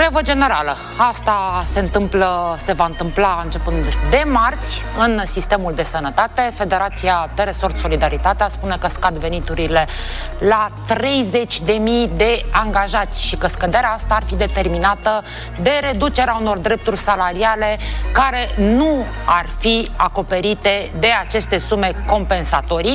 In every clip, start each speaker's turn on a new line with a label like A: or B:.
A: Grevă generală. Asta se va întâmpla începând de marți în sistemul de sănătate. Federația de Resort Solidaritatea spune că scad veniturile la 30.000 de angajați și că scăderea asta ar fi determinată de reducerea unor drepturi salariale care nu ar fi acoperite de aceste sume compensatorii.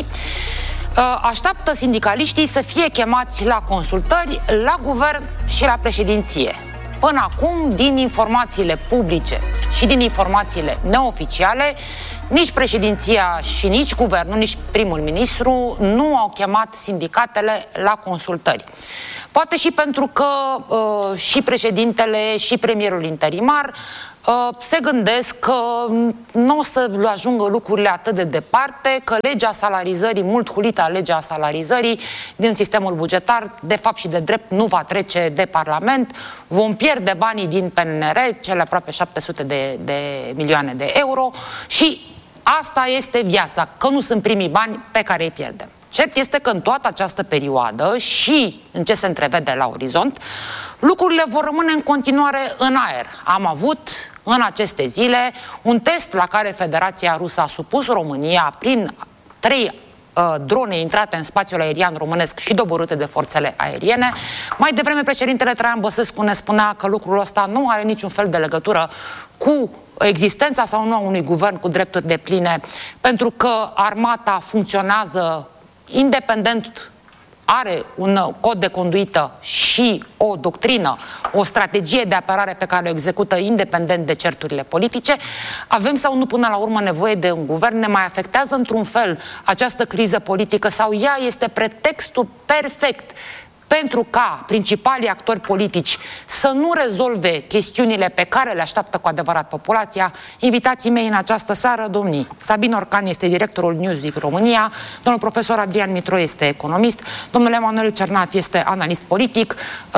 A: Așteaptă sindicaliștii să fie chemați la consultări la guvern și la președinție. Până acum, din informațiile publice și din informațiile neoficiale, nici președinția și nici guvernul, nici primul ministru nu au chemat sindicatele la consultări. Poate și pentru că și președintele și premierul interimar se gândesc că nu o să ajungă lucrurile atât de departe, că legea salarizării, mult hulita legea salarizării din sistemul bugetar, de fapt și de drept, nu va trece de Parlament. Vom pierde banii din PNR, cele aproape 700 de milioane de euro și asta este viața, că nu sunt primii bani pe care îi pierdem. Cert este că în toată această perioadă și în ce se întrevede la orizont, lucrurile vor rămâne în continuare în aer. Am avut în aceste zile un test la care Federația Rusă a supus România prin 3 drone intrate în spațiul aerian românesc și doborâte de forțele aeriene. Mai devreme președintele Traian Băsescu ne spunea că lucrul ăsta nu are niciun fel de legătură cu existența sau nu a unui guvern cu drepturi depline, pentru că armata funcționează independent, are un cod de conduită și o doctrină, o strategie de apărare pe care o execută independent de certurile politice. Avem sau nu până la urmă nevoie de un guvern? Ne mai afectează într-un fel această criză politică sau ea este pretextul perfect pentru ca principalii actori politici să nu rezolve chestiunile pe care le așteaptă cu adevărat populația? Invitații mei în această seară, domnii Sabin Orcan este directorul Newsweek România, domnul profesor Adrian Mitro este economist, domnul Emanuel Cernat este analist politic,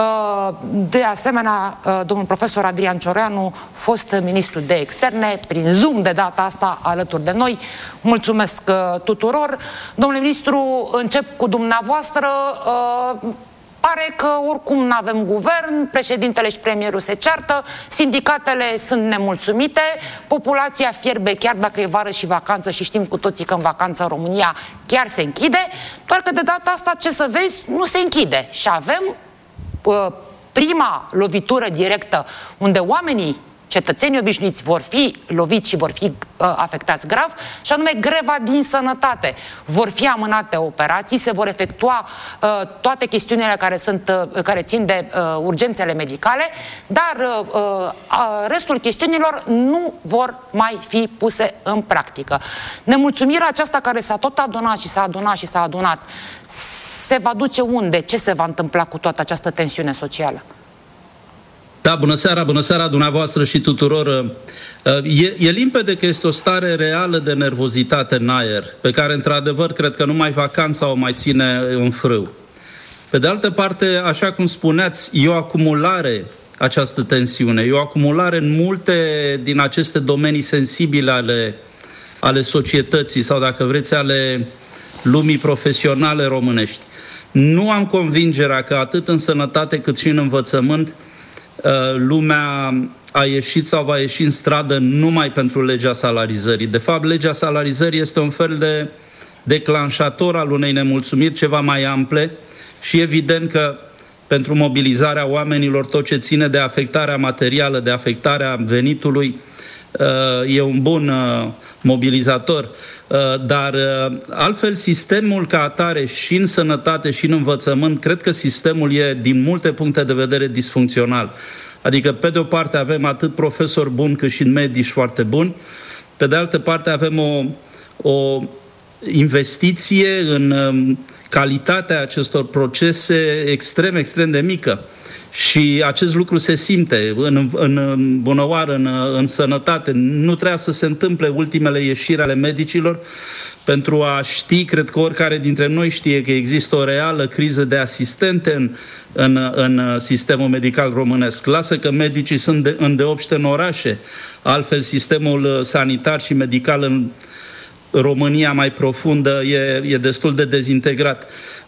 A: de asemenea domnul profesor Adrian Cioreanu, fost ministru de externe, prin Zoom de data asta alături de noi. Mulțumesc tuturor. Domnule ministru, încep cu dumneavoastră. Pare că oricum nu avem guvern, președintele și premierul se ceartă, sindicatele sunt nemulțumite, populația fierbe chiar dacă e vară și vacanță și știm cu toții că în vacanță în România chiar se închide, doar că de data asta, ce să vezi, nu se închide. Și avem prima lovitură directă unde oamenii, cetățenii obișnuiți vor fi loviți și vor fi afectați grav, și anume greva din sănătate. Vor fi amânate operații, se vor efectua toate chestiunile care țin de urgențele medicale, dar restul chestiunilor nu vor mai fi puse în practică. Nemulțumirea aceasta care s-a tot adunat și s-a adunat și s-a adunat, se va duce unde? Ce se va întâmpla cu toată această tensiune socială?
B: Da, bună seara dumneavoastră și tuturor. E limpede că este o stare reală de nervozitate în aer, pe care, într-adevăr, cred că numai vacanța o mai ține în frâu. Pe de altă parte, așa cum spuneați, e o acumulare această tensiune, e o acumulare în multe din aceste domenii sensibile ale societății sau, dacă vreți, ale lumii profesionale românești. Nu am convingerea că atât în sănătate cât și în învățământ lumea a ieșit sau va ieși în stradă numai pentru legea salarizării. De fapt, legea salarizării este un fel de declanșator al unei nemulțumiri ceva mai ample și evident că pentru mobilizarea oamenilor tot ce ține de afectarea materială, de afectarea venitului, e un bun mobilizator. Dar altfel sistemul ca atare și în sănătate și în învățământ, cred că sistemul e din multe puncte de vedere disfuncțional. Adică pe de o parte avem atât profesori buni cât și medici foarte buni, pe de altă parte avem o investiție în calitatea acestor procese extrem de mică. Și acest lucru se simte în bunăoară, în sănătate. Nu trebuia să se întâmple ultimele ieșiri ale medicilor pentru a ști, cred că oricare dintre noi știe că există o reală criză de asistente în sistemul medical românesc. Lasă că medicii sunt îndeopște în orașe, altfel sistemul sanitar și medical în România mai profundă e destul de dezintegrat.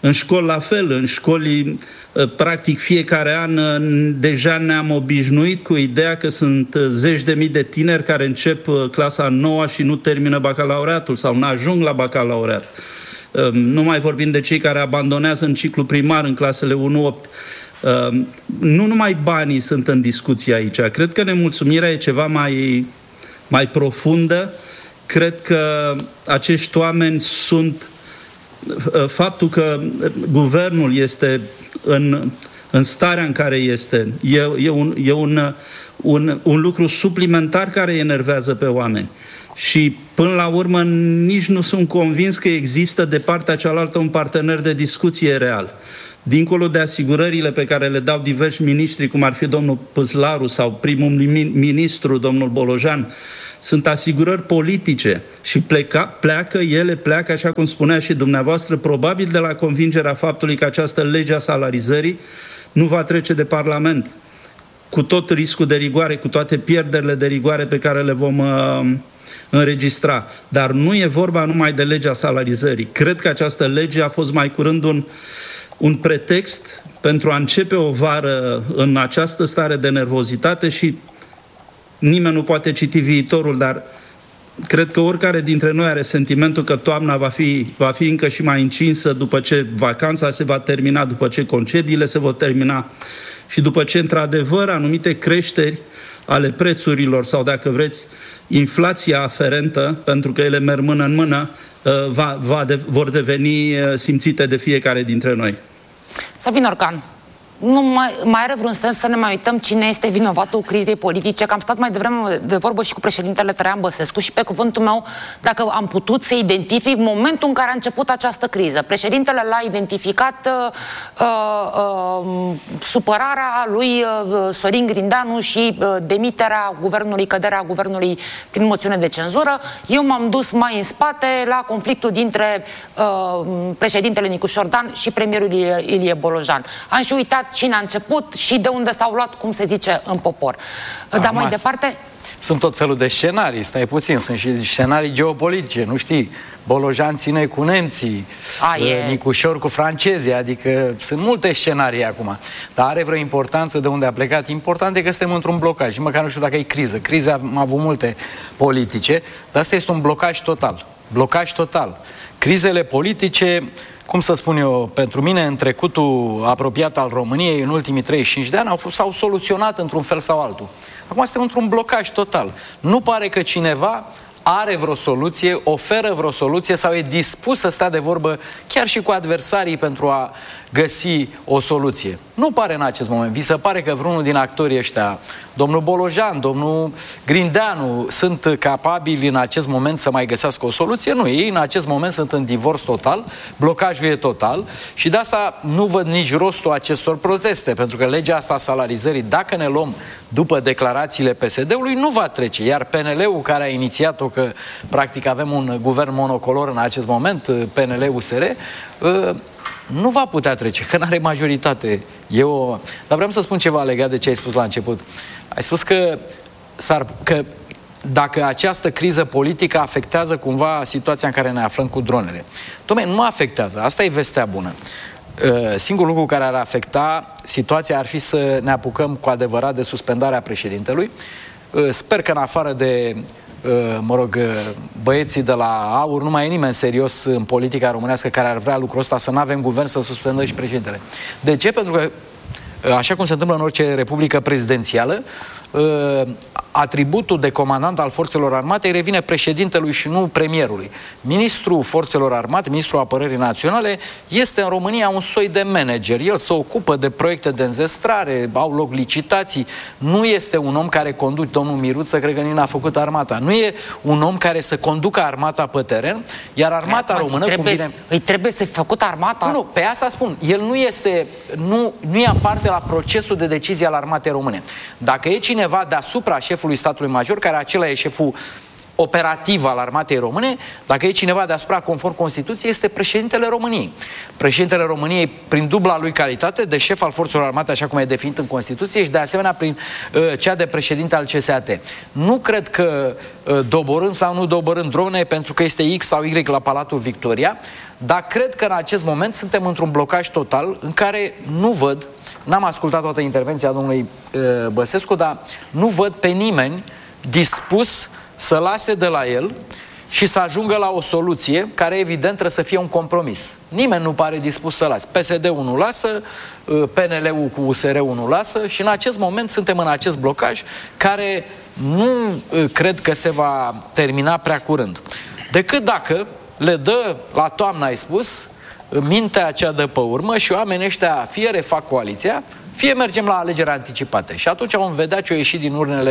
B: În școli la fel, în școli practic fiecare an deja ne-am obișnuit cu ideea că sunt zeci de mii de tineri care încep clasa 9 și nu termină bacalaureatul sau nu ajung la bacalaureat. Nu mai vorbim de cei care abandonează în ciclu primar în clasele 1-8. Nu numai banii sunt în discuție aici. Cred că nemulțumirea e ceva mai profundă. Cred că acești oameni sunt... Faptul că guvernul este în starea în care este e un lucru suplimentar care enervează pe oameni. Și până la urmă nici nu sunt convins că există de partea cealaltă un partener de discuție real. Dincolo de asigurările pe care le dau diversi miniștri, cum ar fi domnul Păslaru sau primul ministru, domnul Bolojan, sunt asigurări politice și pleacă, așa cum spunea și dumneavoastră, probabil de la convingerea faptului că această lege a salarizării nu va trece de Parlament, cu tot riscul de rigoare, cu toate pierderile de rigoare pe care le vom înregistra. Dar nu e vorba numai de legea salarizării. Cred că această lege a fost mai curând un pretext pentru a începe o vară în această stare de nervozitate și nimeni nu poate citi viitorul, dar cred că oricare dintre noi are sentimentul că toamna va fi încă și mai încinsă după ce vacanța se va termina, după ce concediile se vor termina și după ce, într-adevăr, anumite creșteri ale prețurilor sau, dacă vreți, inflația aferentă, pentru că ele merg mână în mână, vor deveni simțite de fiecare dintre noi.
A: Sabin Orcan, nu mai are vreun sens să ne mai uităm cine este vinovatul crizei politice? Că am stat mai devreme de vorbă și cu președintele Traian Băsescu și pe cuvântul meu, dacă am putut să identific momentul în care a început această criză. Președintele l-a identificat supărarea lui Sorin Grindeanu și demiterea guvernului, căderea guvernului prin moțiune de cenzură. Eu m-am dus mai în spate la conflictul dintre președintele Nicușor Dan și premierul Ilie Bolojan. Am și uitat cine a început și de unde s-au luat, cum se zice, în popor. Dar mai departe...
C: Sunt tot felul de scenarii, stai puțin, sunt și scenarii geopolitice, nu știi? Bolojan ține cu nemții, Nicușor cu francezii, adică sunt multe scenarii acum. Dar are vreo importanță de unde a plecat? Important e că suntem într-un blocaj, măcar nu știu dacă e criză. Criza am avut multe politice, dar asta este un blocaj total. Blocaj total. Crizele politice... Cum să spun eu, pentru mine, în trecutul apropiat al României, în ultimii 35 de ani, s-au soluționat într-un fel sau altul. Acum suntem într-un blocaj total. Nu pare că cineva are vreo soluție, oferă vreo soluție sau e dispus să stea de vorbă chiar și cu adversarii pentru a găsi o soluție. Nu pare în acest moment. Vi se pare că vreunul din actorii ăștia, domnul Bolojan, domnul Grindeanu, sunt capabili în acest moment să mai găsească o soluție? Nu. Ei în acest moment sunt în divorț total, blocajul e total și de asta nu văd nici rostul acestor proteste, pentru că legea asta a salarizării, dacă ne luăm după declarațiile PSD-ului, nu va trece. Iar PNL-ul, care a inițiat-o, că practic avem un guvern monocolor în acest moment, PNL-USR, nu va putea trece, că n-are majoritate. Dar vreau să spun ceva legat de ce ai spus la început. Ai spus că dacă această criză politică afectează cumva situația în care ne aflăm cu dronele. Dom'le, nu afectează. Asta e vestea bună. Singurul lucru care ar afecta situația ar fi să ne apucăm cu adevărat de suspendarea președintelui. Sper că în afară de băieții de la AUR, nu mai e nimeni serios în politica românească care ar vrea lucrul ăsta, să nu avem guvern, să suspendăm și președintele. De ce? Pentru că, așa cum se întâmplă în orice republică prezidențială, atributul de comandant al forțelor armate îi revine președintelui și nu premierului. Ministrul forțelor armate, ministrul apărării naționale, este în România un soi de manager. El se ocupă de proiecte de înzestrare, au loc licitații. Nu este un om care conduce, domnul Miruță, cred că nici n-a făcut armata. Nu e un om care să conducă armata pe teren, iar armata română,
A: îi trebuie să făcut armata?
C: Nu, pe asta spun. El nu ia parte la procesul de decizie al armatei române. Dacă e cineva deasupra șefului statului major, care acela e șeful operativ al armatei române, dacă e cineva deasupra conform Constituției, este președintele României. Președintele României, prin dubla lui calitate de șef al forțelor armate, așa cum e definit în Constituție, și de asemenea prin cea de președinte al CSAT. Nu cred că doborâm sau nu doborâm drone pentru că este X sau Y la Palatul Victoria, dar cred că în acest moment suntem într-un blocaj total în care nu văd, n-am ascultat toată intervenția domnului Băsescu, dar nu văd pe nimeni dispus să lase de la el și să ajungă la o soluție care evident trebuie să fie un compromis. Nimeni nu pare dispus să lase. PSD-ul nu lasă, PNL-ul cu USR-ul nu lasă și în acest moment suntem în acest blocaj care nu cred că se va termina prea curând. Decât dacă le dă la toamnă, ai spus, mintea aceea de pe urmă și oamenii ăștia fie refac coaliția, fie mergem la alegeri anticipate. Și atunci vom vedea ce o ieși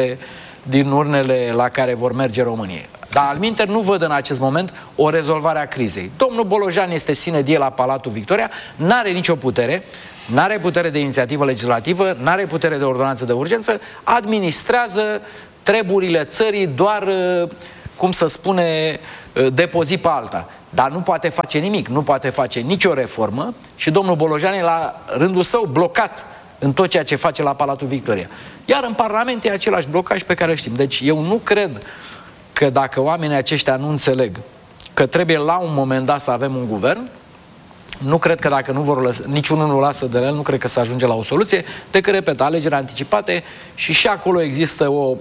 C: din urnele la care vor merge România. Dar alminter nu văd în acest moment o rezolvare a crizei. Domnul Bolojan este sine die la Palatul Victoria, n-are nicio putere, n-are putere de inițiativă legislativă, n-are putere de ordonanță de urgență, administrează treburile țării doar, cum să spune, de pe zi pe alta. Dar nu poate face nimic, nu poate face nicio reformă și domnul Bolojan e la rândul său blocat în tot ceea ce face la Palatul Victoria. Iar în Parlament e același blocaj pe care îl știm. Deci eu nu cred că dacă oamenii aceștia nu înțeleg că trebuie la un moment dat să avem un guvern, nu cred că dacă nu vor lăsa, niciunul nu lasă de el, nu cred că se ajunge la o soluție, decât, repet, alegeri anticipate și acolo există o...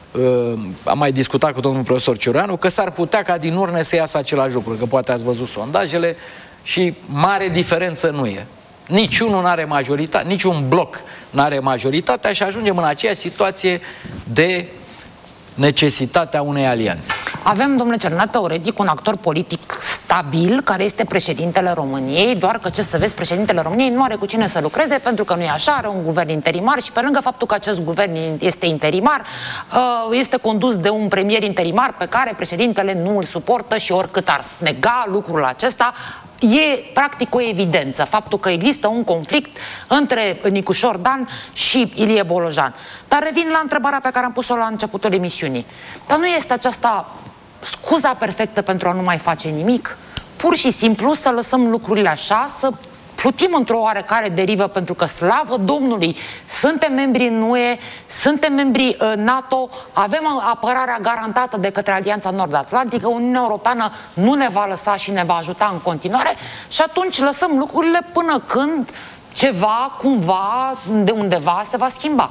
C: am mai discutat cu domnul profesor Cioreanu că s-ar putea ca din urne să iasă același lucru, că poate ați văzut sondajele și mare diferență nu e. Niciunul n-are majoritate, niciun bloc n-are majoritatea și ajungem în aceeași situație de necesitatea unei alianțe.
A: Avem, domnule Cernat, teoretic un actor politic stabil, care este președintele României, doar că, ce să vezi, președintele României nu are cu cine să lucreze, pentru că nu e așa, are un guvern interimar și pe lângă faptul că acest guvern este interimar, este condus de un premier interimar pe care președintele nu îl suportă și oricât ar nega lucrul acesta, e practic o evidență, faptul că există un conflict între Nicușor Dan și Ilie Bolojan. Dar revin la întrebarea pe care am pus-o la începutul emisiunii. Dar nu este aceasta scuza perfectă pentru a nu mai face nimic? Pur și simplu să lăsăm lucrurile așa, să plutim într-o oarecare derivă, pentru că, slavă Domnului, suntem membri în UE, suntem membri NATO, avem apărarea garantată de către Alianța Nord-Atlantică, Uniunea Europeană nu ne va lăsa și ne va ajuta în continuare și atunci lăsăm lucrurile până când ceva, cumva, de undeva se va schimba.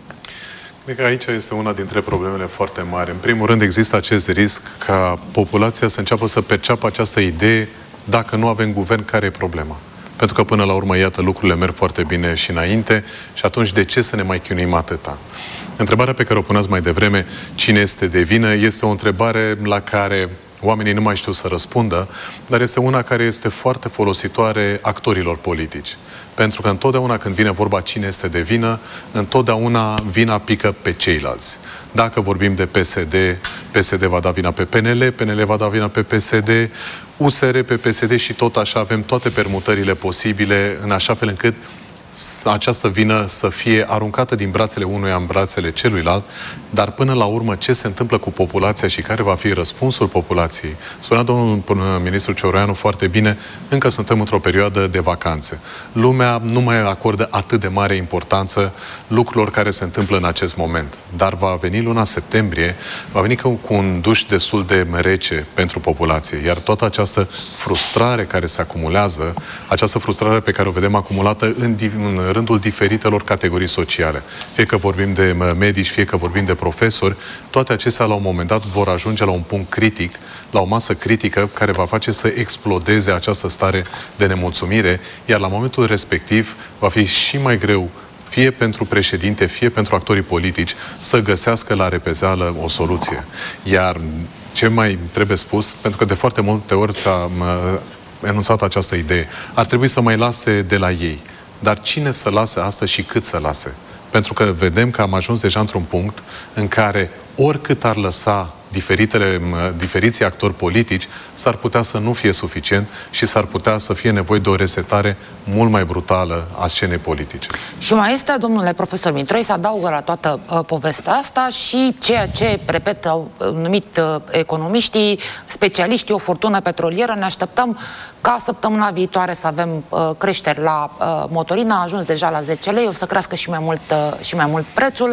D: Cred că aici este una dintre problemele foarte mari. În primul rând există acest risc ca populația să înceapă să perceapă această idee: dacă nu avem guvern, care e problema? Pentru că până la urmă, iată, lucrurile merg foarte bine și înainte și atunci de ce să ne mai chinuim atâta? Întrebarea pe care o puneați mai devreme, cine este de vină, este o întrebare la care oamenii nu mai știu să răspundă, dar este una care este foarte folositoare actorilor politici. Pentru că întotdeauna când vine vorba cine este de vină, întotdeauna vina pică pe ceilalți. Dacă vorbim de PSD, PSD va da vina pe PNL, PNL va da vina pe PSD, USR pe PSD și tot așa avem toate permutările posibile în așa fel încât această vină să fie aruncată din brațele unuia în brațele celuilalt, dar până la urmă ce se întâmplă cu populația și care va fi răspunsul populației? Spunea domnul ministru Cioreanu foarte bine, încă suntem într-o perioadă de vacanțe. Lumea nu mai acordă atât de mare importanță lucrurilor care se întâmplă în acest moment. Dar va veni luna septembrie, va veni cu un duș destul de rece pentru populație, iar toată această frustrare care se acumulează, această frustrare pe care o vedem acumulată în rândul diferitelor categorii sociale. Fie că vorbim de medici, fie că vorbim de profesori, toate acestea la un moment dat vor ajunge la un punct critic, la o masă critică care va face să explodeze această stare de nemulțumire, iar la momentul respectiv va fi și mai greu fie pentru președinte, fie pentru actorii politici să găsească la repezeală o soluție. Iar ce mai trebuie spus, pentru că de foarte multe ori s-a enunțat această idee, ar trebui să mai lase de la ei. Dar cine să lase asta și cât să lase? Pentru că vedem că am ajuns deja într-un punct în care oricât ar lăsa diferiții actori politici, s-ar putea să nu fie suficient și s-ar putea să fie nevoie de o resetare mult mai brutală a scenei politice.
A: Și mai este, domnule profesor Mitroi, să adaugă la toată povestea asta și ceea ce, repet, au numit economiștii, specialiștii, o furtună petrolieră. Ne așteptăm ca săptămâna viitoare să avem creșteri la motorină, a ajuns deja la 10 lei, o să crească și mai mult prețul.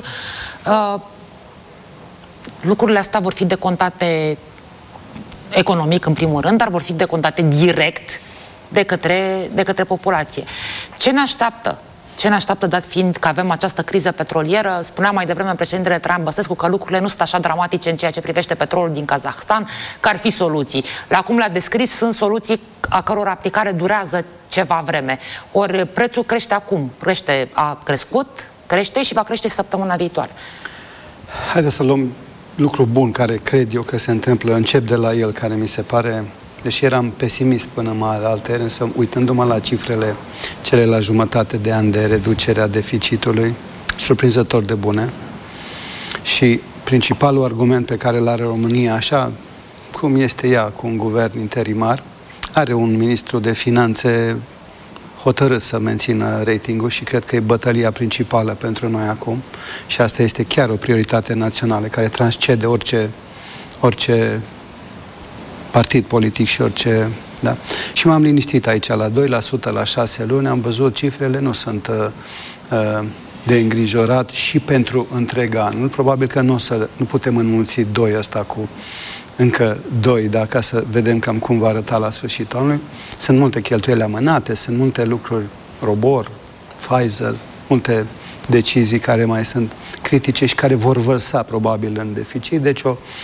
A: Lucrurile astea vor fi decontate economic, în primul rând, dar vor fi decontate direct de către populație. Ce ne așteaptă? Ce ne așteaptă, dat fiind că avem această criză petrolieră? Spunea mai devreme președintele Traian Băsescu că lucrurile nu sunt așa dramatice în ceea ce privește petrolul din Kazahstan, că ar fi soluții. La cum le-a descris, sunt soluții a căror aplicare durează ceva vreme. Ori prețul crește acum. A crescut, crește și va crește săptămâna viitoare.
E: Haideți să luăm lucru bun care cred eu că se întâmplă. Încep de la el, care mi se pare, deși eram pesimist până mai alteri, însă uitându-mă la cifrele cele la jumătate de an de reducere a deficitului, surprinzător de bune. Și principalul argument pe care îl are România, așa cum este ea cu un guvern interimar, are un ministru de finanțe hotărât să mențină ratingul și cred că e bătălia principală pentru noi acum și asta este chiar o prioritate națională care transcede orice partid politic și orice... Da? Și m-am liniștit aici la 2% la 6 luni, am văzut cifrele, nu sunt de îngrijorat și pentru întreg anul. Probabil că nu putem înmulți 2 ăsta cu încă 2, da, ca să vedem cam cum va arăta la sfârșitul anului. Sunt multe cheltuieli amânate, sunt multe lucruri, Robor, Pfizer, multe decizii care mai sunt critice și care vor vărsa probabil în deficit. Deci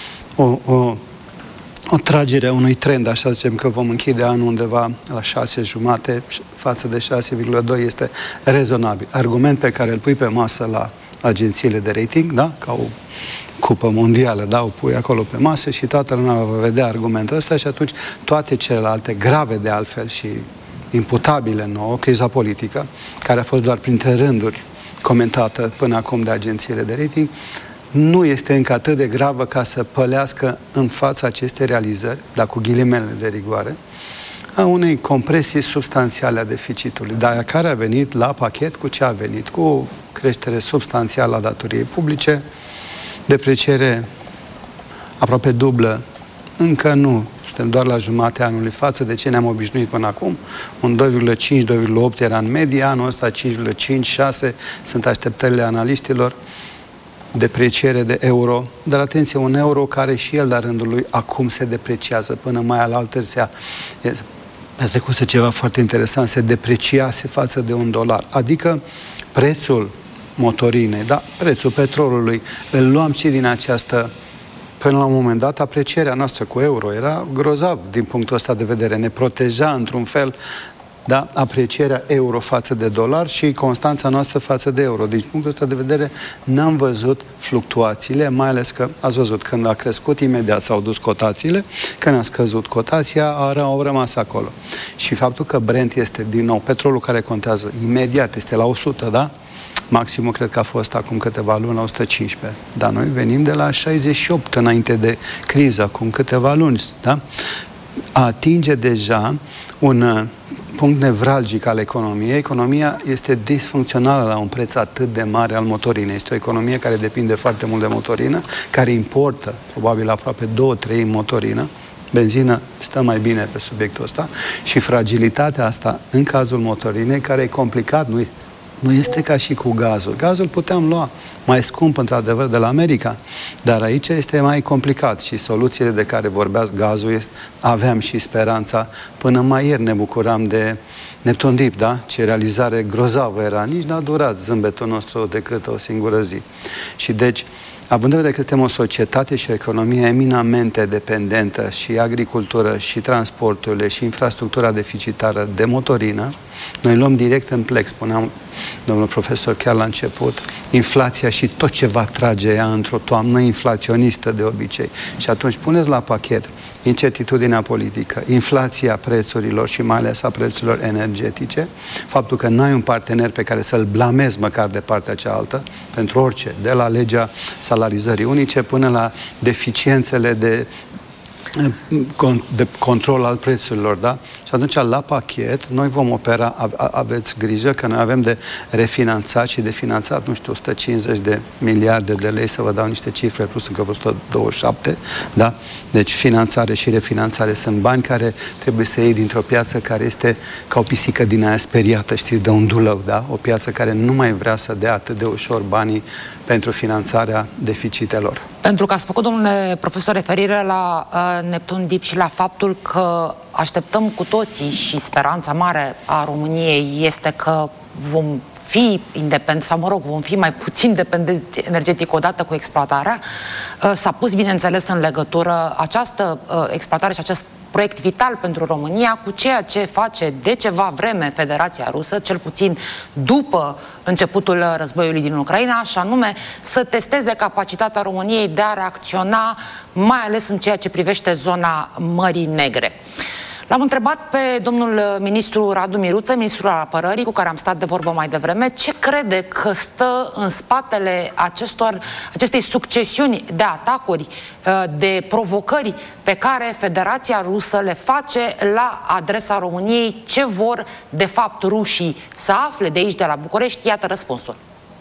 E: o tragere a unui trend, așa zicem că vom închide anul undeva la 6,5 față de 6,2 este rezonabil. Argument pe care îl pui pe masă la agențiile de rating, da, ca o cupă mondială, da, o pui acolo pe masă și toată lumea va vedea argumentul ăsta și atunci toate celelalte grave de altfel și imputabile nouă, criza politică, care a fost doar printre rânduri comentată până acum de agențiile de rating, nu este încă atât de gravă ca să pălească în fața acestei realizări, dar cu ghilimele de rigoare, a unei compresii substanțiale a deficitului, dar care a venit la pachet cu ce a venit? Cu creștere substanțială a datoriei publice, depreciere aproape dublă, încă nu, suntem doar la jumatea anului față de ce ne-am obișnuit până acum, un 2,5-2,8 era în medie, anul ăsta 5,5-6 sunt așteptările analiștilor, depreciere de euro, dar atenție, un euro care și el la rândul lui acum se depreciază, până mai alaltă a trecut ceva foarte interesant, se depreciase față de $1, adică prețul motorinei, da, prețul petrolului, îl luam și din această, până la un moment dat, aprecierea noastră cu euro era grozav din punctul ăsta de vedere, ne proteja într-un fel, da, aprecierea euro față de dolar și constanța noastră față de euro. Deci, din punctul ăsta de vedere, n-am văzut fluctuațiile, mai ales că, ați văzut, când a crescut, imediat s-au dus cotațiile, când a scăzut cotația, au rămas acolo. Și faptul că Brent este, din nou, petrolul care contează, imediat este la 100, da? Maximul cred că a fost acum câteva luni la 115. Dar noi venim de la 68 înainte de criză, acum câteva luni, da? Atinge deja un punct nevralgic al economiei. Economia este disfuncțională la un preț atât de mare al motorinei. Este o economie care depinde foarte mult de motorină, care importă probabil aproape 2/3 motorină. Benzină stă mai bine pe subiectul ăsta și fragilitatea asta în cazul motorinei, care e complicat, nu este ca și cu gazul. Gazul puteam lua mai scump, într-adevăr, de la America, dar aici este mai complicat și soluțiile de care vorbea gazul, aveam și speranța, până mai ieri ne bucuram de Neptun Deep, da? Ce realizare grozavă era, nici n-a durat zâmbetul nostru decât o singură zi. Și deci, având în vedere că suntem o societate și o economie eminamente dependentă și agricultură și transporturile și infrastructura deficitară de motorină, Noi luăm direct în plec, spuneam domnul profesor chiar la început, inflația și tot ce va trage ea într-o toamnă inflaționistă de obicei. Și atunci puneți la pachet incertitudinea politică, inflația prețurilor și mai ales a prețurilor energetice, faptul că n-ai un partener pe care să-l blamezi măcar de partea cealaltă, pentru orice, de la legea salarizării unice până la deficiențele de control al prețurilor, da? Și atunci, la pachet, noi vom opera, aveți grijă că noi avem de refinanțat și de finanțat, nu știu, 150 de miliarde de lei, să vă dau niște cifre, plus încă 127, da? Deci finanțare și refinanțare sunt bani care trebuie să iei dintr-o piață care este ca o pisică din aia speriată, știți, de un dulău, da? O piață care nu mai vrea să dea atât de ușor banii pentru finanțarea deficitelor.
A: Pentru că ați făcut, domnule profesor, referire la Neptun Deep și la faptul că așteptăm cu toții și speranța mare a României este că vom fi independenți, sau mă rog, vom fi mai puțin dependenți energetic odată cu exploatarea. S-a pus, bineînțeles, în legătură această exploatare și acest proiect vital pentru România cu ceea ce face de ceva vreme Federația Rusă, cel puțin după începutul războiului din Ucraina, și anume să testeze capacitatea României de a reacționa, mai ales în ceea ce privește zona Mării Negre. L-am întrebat pe domnul ministru Radu Miruță, ministrul apărării, cu care am stat de vorbă mai devreme, ce crede că stă în spatele acestei succesiuni de atacuri, de provocări pe care Federația Rusă le face la adresa României, ce vor de fapt rușii să afle de aici, de la București. Iată răspunsul.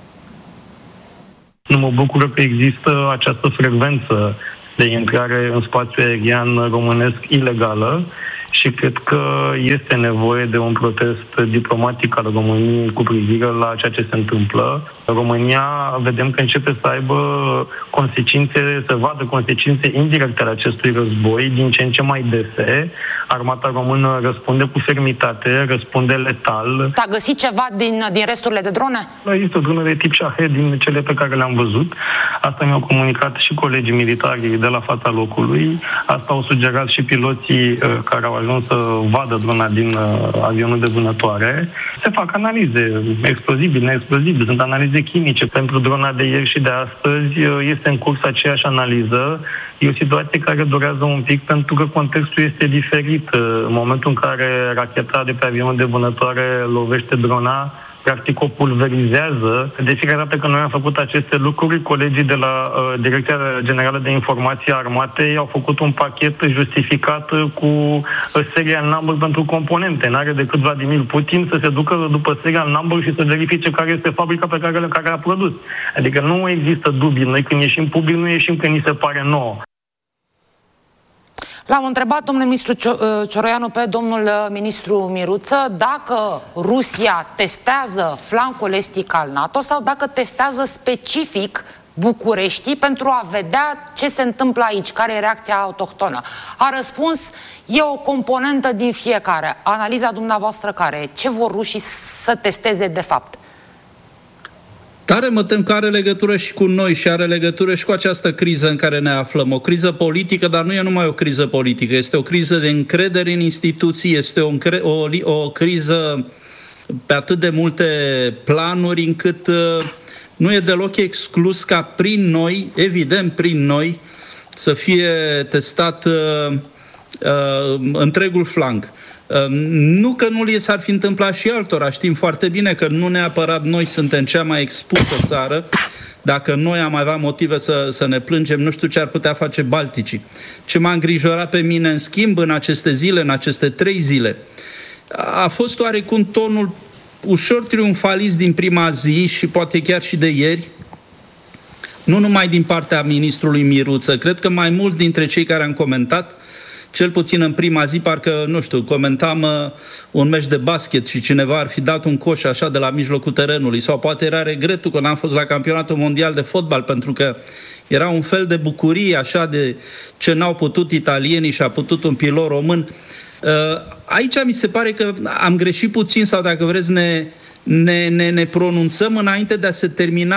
F: Mă bucur că există această frecvență de intrare în spațiul aerian românesc ilegală și cred că este nevoie de un protest diplomatic al României cu privire la ceea ce se întâmplă. România, vedem că începe să aibă consecințe, să vadă consecințe indirecte ale acestui război din ce în ce mai dese. Armata română răspunde cu fermitate, răspunde letal.
A: S-a găsit ceva din resturile de drone?
F: Există drone de tip Shahed din cele pe care le-am văzut. Asta mi-au comunicat și colegii militari de la fața locului. Asta au sugerat și piloții care au ajuns să vadă drona din avionul de vânătoare. Se fac analize, explozibili, neexplozibili, sunt analize chimice. Pentru drona de ieri și de astăzi este în curs aceeași analiză. E o situație care durează un pic pentru că contextul este diferit. În momentul în care racheta de pe avionul de vânătoare lovește drona, practic o pulverizează. De fiecare dată când noi am făcut aceste lucruri, colegii de la Direcția Generală de Informații a Armatei au făcut un pachet justificat cu serial number pentru componente. N-are decât Vladimir Putin să se ducă după serial number și să verifice care este fabrica pe care a produs. Adică nu există dubii. Noi când ieșim public, nu ieșim că ni se pare nouă.
A: L-am întrebat, domnule ministru Cioroianu, pe domnul ministru Miruță, dacă Rusia testează flancul estic al NATO sau dacă testează specific Bucureștii pentru a vedea ce se întâmplă aici, care e reacția autohtonă. A răspuns, e o componentă din fiecare. Analiza dumneavoastră care e? Ce vor rușii să testeze de fapt?
B: Tare mă tem că are legătură și cu noi și are legătură și cu această criză în care ne aflăm. O criză politică, dar nu e numai o criză politică. Este o criză de încredere în instituții, este o criză pe atât de multe planuri încât nu e deloc exclus ca prin noi, evident prin noi, să fie testat întregul flanc. Nu că nu li s-ar fi întâmplat și altora, știm foarte bine că nu neapărat noi suntem cea mai expusă țară. Dacă noi am avea motive să ne plângem, nu știu ce ar putea face balticii. Ce m-a îngrijorat pe mine, în schimb, în aceste zile, în aceste 3 zile, a fost oarecum tonul ușor triumfalist din prima zi și poate chiar și de ieri, nu numai din partea ministrului Miruță. Cred că mai mulți dintre cei care am comentat, cel puțin în prima zi, parcă, nu știu, comentam un meci de basket și cineva ar fi dat un coș așa de la mijlocul terenului, sau poate era regretul că n-am fost la campionatul mondial de fotbal, pentru că era un fel de bucurie așa de ce n-au putut italienii și a putut un pilot român. Aici mi se pare că am greșit puțin, sau dacă vreți ne pronunțăm înainte de a se termina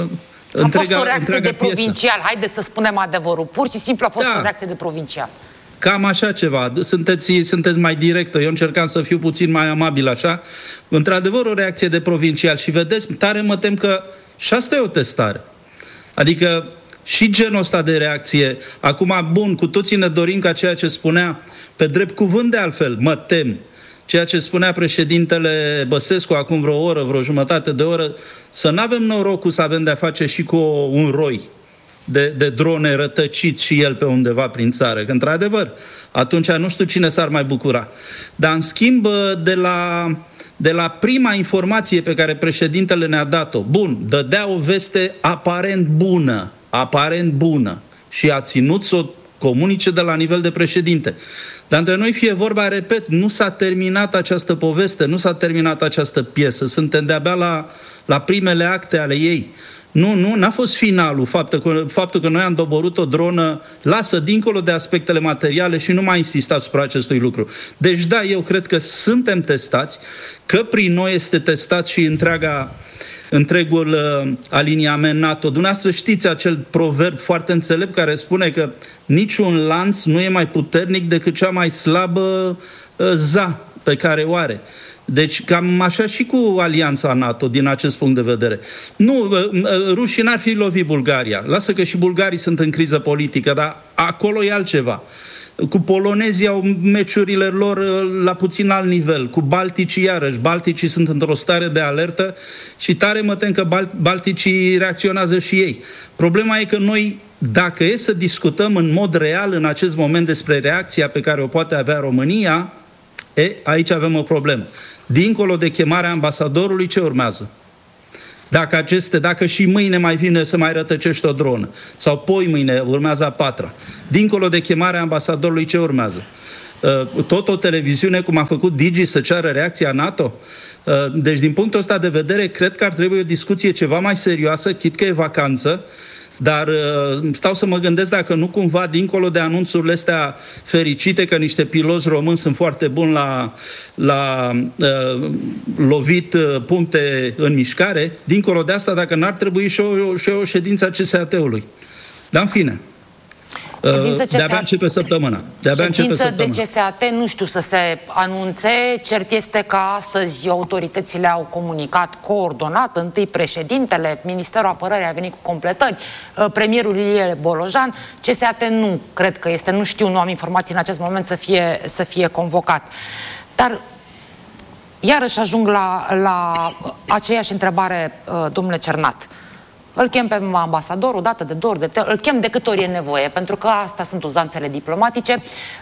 A: întreaga piesă. A fost o reacție de provincial, haideți să spunem adevărul. Pur și simplu a fost o reacție de provincial.
B: Cam așa ceva. Sunteți mai directă. Eu încercam să fiu puțin mai amabil așa. Într-adevăr, o reacție de provincial. Și vedeți, tare mă tem că și asta e o testare. Adică și genul ăsta de reacție. Acum, bun, cu toții ne dorim ca ceea ce spunea, pe drept cuvânt de altfel, mă tem, ceea ce spunea președintele Băsescu acum vreo oră, vreo jumătate de oră, să nu avem norocul să avem de-a face și cu un roi de drone rătăciți și el pe undeva prin țară. Că, într-adevăr, atunci nu știu cine s-ar mai bucura. Dar, în schimb, de la prima informație pe care președintele ne-a dat-o, bun, dădea o veste aparent bună și a ținut să o comunice de la nivel de președinte. Dar între noi fie vorba, repet, nu s-a terminat această poveste, nu s-a terminat această piesă. Suntem de-abia la primele acte ale ei. N-a fost finalul faptul că noi am doborât o dronă, lasă dincolo de aspectele materiale și nu mai insista asupra acestui lucru. Deci da, eu cred că suntem testați, că prin noi este testat și întregul aliniament NATO. Dumneavoastră știți acel proverb foarte înțelept care spune că niciun lanț nu e mai puternic decât cea mai slabă za pe care o are. Deci cam așa și cu alianța NATO din acest punct de vedere. Nu, rușii n-ar fi lovit Bulgaria. Lasă că și bulgarii sunt în criză politică, dar acolo e altceva. Cu polonezii au meciurile lor la puțin alt nivel. Cu balticii iarăși. Balticii sunt într-o stare de alertă și tare mă tem că balticii reacționează și ei. Problema e că noi, dacă e să discutăm în mod real în acest moment despre reacția pe care o poate avea România, aici avem o problemă. Dincolo de chemarea ambasadorului, ce urmează? Dacă și mâine mai vine să mai rătăcești o dronă, sau poi mâine urmează a patra, dincolo de chemarea ambasadorului, ce urmează? Tot o televiziune, cum a făcut Digi, să ceară reacția NATO? Deci, din punctul ăsta de vedere, cred că ar trebui o discuție ceva mai serioasă, chit că e vacanță, dar stau să mă gândesc dacă nu cumva, dincolo de anunțurile astea fericite că niște piloți români sunt foarte buni la lovit puncte în mișcare, dincolo de asta, dacă n-ar trebui și o ședință a CSAT-ului. Dar în fine, de-abia începe săptămâna.
A: Ședință de CSAT, nu știu să se anunțe. Cert este că astăzi autoritățile au comunicat coordonat, întâi președintele, Ministerul Apărării a venit cu completări, premierul Ilie Bolojan. CSAT nu cred că este, nu știu, nu am informații în acest moment să fie convocat. Dar iarăși ajung la aceeași întrebare, domnule Cernat. Îl chem pe ambasador o dată, de două ori, îl chem de câte ori e nevoie, pentru că astea sunt uzanțele diplomatice.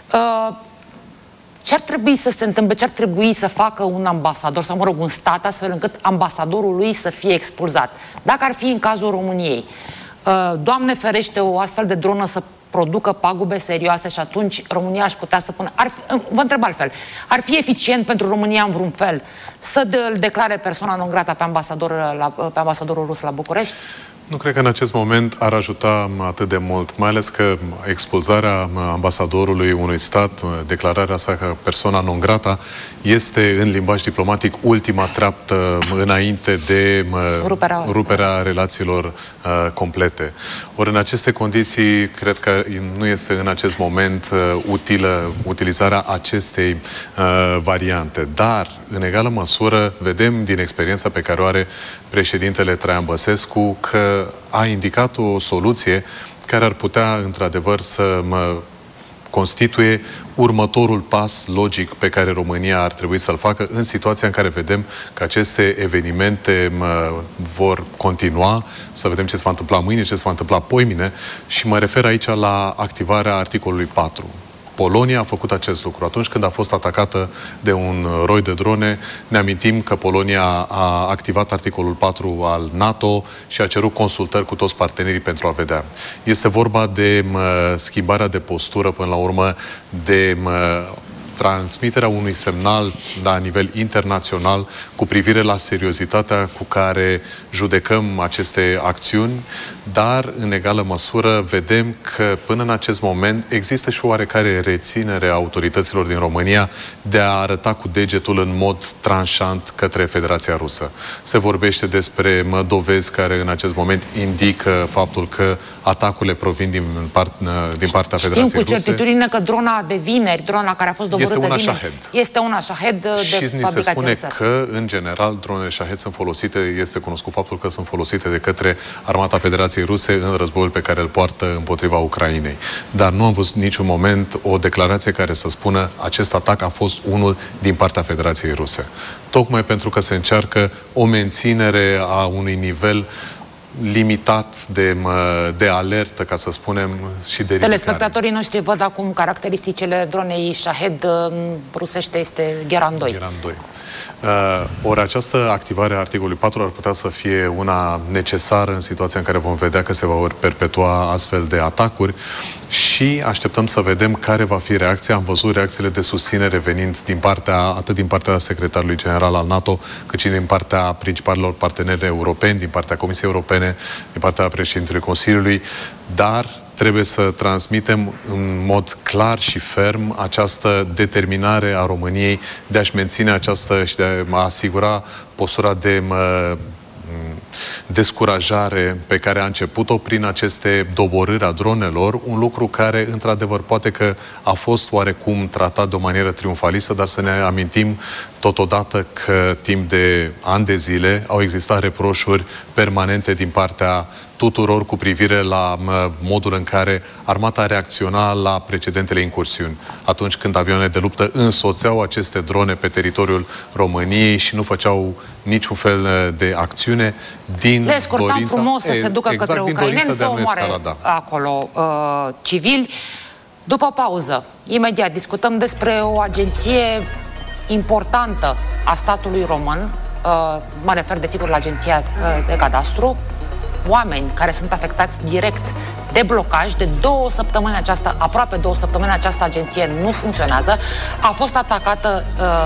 A: Ce ar trebui să se întâmple, ce ar trebui să facă un ambasador, sau mă rog, un stat, astfel încât ambasadorul lui să fie expulzat? Dacă ar fi în cazul României, Doamne ferește, o astfel de dronă să producă pagube serioase și atunci România aș putea să pună... Vă întreb altfel. Ar fi eficient pentru România în vreun fel să îl declare persoana non grata pe ambasadorul rus la București?
D: Nu cred că în acest moment ar ajuta atât de mult, mai ales că expulzarea ambasadorului unui stat, declararea sa ca persoana non grata, este în limbaj diplomatic ultima treaptă înainte de ruperea relațiilor complete. Ori în aceste condiții, cred că nu este în acest moment utilă utilizarea acestei variante. Dar, în egală măsură, vedem din experiența pe care o are președintele Traian Băsescu că a indicat o soluție care ar putea, într-adevăr, să constituie următorul pas logic pe care România ar trebui să-l facă în situația în care vedem că aceste evenimente vor continua, să vedem ce se va întâmpla mâine, ce se va întâmpla poimine, și mă refer aici la activarea articolului 4. Polonia a făcut acest lucru. Atunci când a fost atacată de un roi de drone, ne amintim că Polonia a activat articolul 4 al NATO și a cerut consultări cu toți partenerii pentru a vedea. Este vorba de schimbarea de postură, până la urmă, de transmiterea unui semnal la nivel internațional cu privire la seriozitatea cu care judecăm aceste acțiuni, dar în egală măsură vedem că până în acest moment există și o oarecare reținere a autorităților din România de a arăta cu degetul în mod tranșant către Federația Rusă. Se vorbește despre dovezi care în acest moment indică faptul că atacurile provin din partea Federației Ruse.
A: Știm cu certitudine că drona de vineri, drona care a fost doborâtă
D: vineri,
A: Shahed. Este una Shahed de fabricație rusească. Și ni se spune
D: că, în general, dronele Shahed sunt folosite, este cunoscut faptul că sunt folosite de către Armata Federației Ruse în războiul pe care îl poartă împotriva Ucrainei. Dar nu am văzut niciun moment o declarație care să spună acest atac a fost unul din partea Federației Ruse. Tocmai pentru că se încearcă o menținere a unui nivel limitat de alertă, ca să spunem, și de ridicare.
A: Telespectatorii noștri văd acum caracteristicile dronei Shahed rusește, este Geran 2.
D: Geran 2. Ori această activare a articolului 4 ar putea să fie una necesară în situația în care vom vedea că se vor perpetua astfel de atacuri și așteptăm să vedem care va fi reacția. Am văzut reacțiile de susținere venind atât din partea secretarului general al NATO, cât și din partea principalilor parteneri europeni, din partea Comisiei Europene, din partea președintelui Consiliului, dar trebuie să transmitem în mod clar și ferm această determinare a României de a-și menține această și de a asigura postura de descurajare pe care a început-o prin aceste doborâri a dronelor, un lucru care, într-adevăr, poate că a fost oarecum tratat de o manieră triumfalistă, dar să ne amintim totodată că timp de ani de zile au existat reproșuri permanente din partea tuturor cu privire la modul în care armata reacționa la precedentele incursiuni. Atunci când avioane de luptă însoțeau aceste drone pe teritoriul României și nu făceau niciun fel de acțiune din
A: le escortam frumos să se ducă către ucraineni, să omoare acolo civili. După pauză, imediat discutăm despre o agenție importantă a statului român, mă refer desigur la Agenția de Cadastru, oameni care sunt afectați direct de blocaj. De 2 săptămâni aproape 2 săptămâni această agenție nu funcționează. A fost atacată